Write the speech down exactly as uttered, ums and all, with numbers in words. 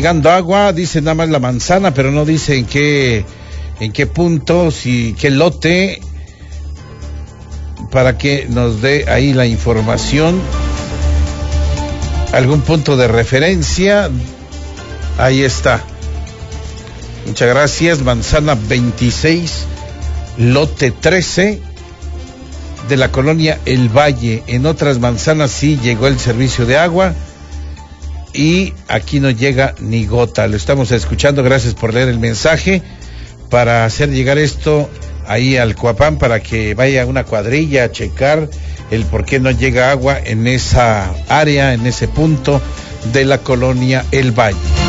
llegando agua, dice nada más la manzana, pero no dice en qué, en qué punto, si qué lote, para que nos dé ahí la información, algún punto de referencia. Ahí está. Muchas gracias. Manzana veintiséis, lote trece, de la colonia El Valle. En otras manzanas sí llegó el servicio de agua y aquí no llega ni gota. Lo estamos escuchando. Gracias por leer el mensaje, para hacer llegar esto ahí al Coapán, para que vaya una cuadrilla a checar el por qué no llega agua en esa área, en ese punto de la colonia El Valle.